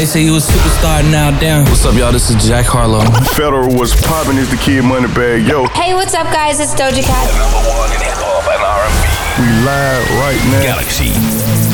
They say you a superstar, now damn. What's up, y'all? This is Jack Harlow. Federal was popping is the Kid Moneybag. Yo, Hey, what's up, guys? It's Doja Cat. #1 in hip hop and R&B. we live right now. Galaxy.